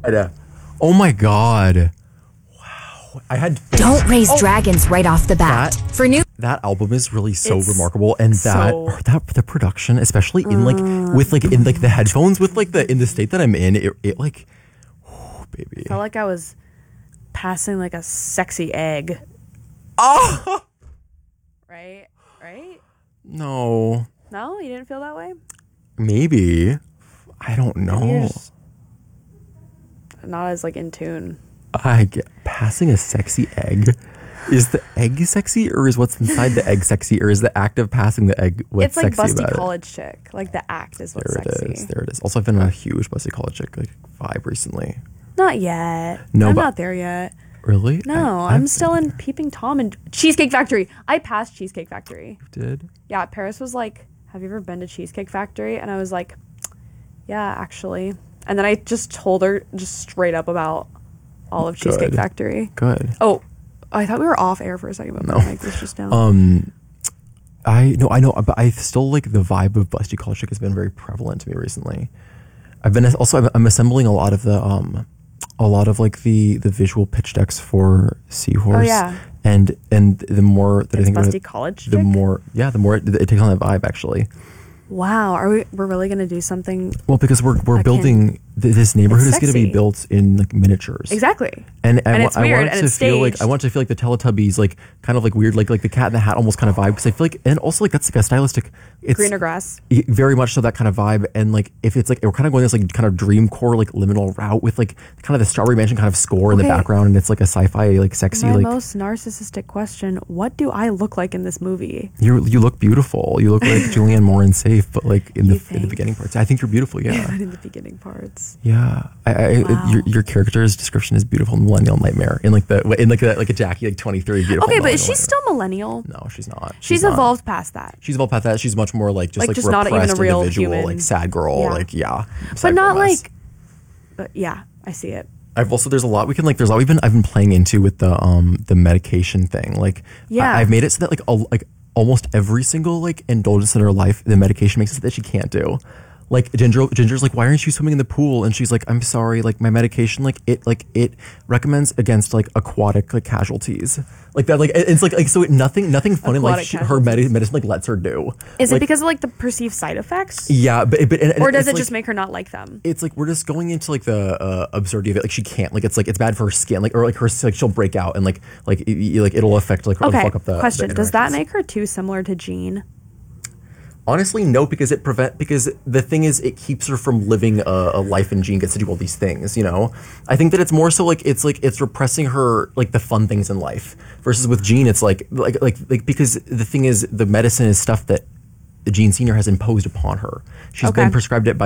Oh my god. I had Don't raise dragons right off the bat. For new that album is really so remarkable, and that the production, especially in like with like in like the headphones with like in the state that I'm in, it like, oh, baby. I felt like I was passing like a sexy egg. Oh, Right? no, You didn't feel that way? maybe I don't know. Not as like in tune. I get passing a sexy egg. Is the egg sexy, or is what's inside the egg sexy, or is the act of passing the egg what's It's like sexy busty about college chick. Like the act is what's it? sexy. There it is. Also, I've been on a huge busty college chick like vibe recently. Not yet. No, I'm but- not there yet. Really? No, I'm still in Peeping Tom and Cheesecake Factory. I passed Cheesecake Factory. Did? Yeah, Paris was like, have you ever been to Cheesecake Factory? And I was like, yeah, actually. And then I just told her just straight up about all of Cheesecake Factory. Good. Oh, I thought we were off air for a second, but my mic was just down. I know, but I still like the vibe of busty college chick has been very prevalent to me recently. I'm assembling a lot of like the visual pitch decks for Seahorse. Oh, yeah. And the more that I think about busty it, college the chick? more it takes on that vibe actually. Wow, we're really gonna do something? Well, because we're building this neighborhood is going to be sexy. built in like miniatures. Exactly. And it's weird, and it's staged. I want to feel like the Teletubbies, like kind of like weird, like the Cat in the Hat almost kind of vibe. Because I feel like, and also like that's like a stylistic. It's Greener grass. Very much so that kind of vibe. And like if it's like we're kind of going this like kind of dreamcore like liminal route with like kind of the Strawberry Mansion kind of score in the background, and it's like a sci-fi like sexy My like. most narcissistic question: what do I look like in this movie? You look beautiful. You look like Julianne Moore in Safe, but like in the beginning parts. I think you're beautiful. Yeah. In the beginning parts. Yeah. Wow. Your character's description is beautiful millennial nightmare in like a Jackie like 23 beautiful. Okay, but is she nightmare. still millennial? No, she's not. She's not. evolved past that. She's evolved past that. She's much more like just Just repressed not even a real individual, human. like sad girl, Yeah. like But sad not girl mess. like. But yeah, I see it. There's a lot we can like. There's a lot I've been playing into with the medication thing. Like I've made it so that like almost every single like indulgence in her life, the medication makes it so that she can't do. Like Ginger's like, why aren't you swimming in the pool? And she's like, I'm sorry, like my medication, it recommends against like aquatic like casualties, like that. Like it's like so nothing fun in like her medicine like lets her do. Is like, it because of like the perceived side effects? Yeah, but or does it like, just make her not like them? It's like we're just going into like the absurdity of it. Like she can't, like it's bad for her skin, like or like her like she'll break out and like it'll affect like Okay, fuck up the question: the does that interactions. make her too similar to Jean? Honestly, no, because because the thing is, it keeps her from living a life, and Jean gets to do all these things. You know, I think that it's more so like it's repressing her like the fun things in life. Versus with Jean, it's like because the thing is, the medicine is stuff that Jean Senior has imposed upon her. She's been prescribed it by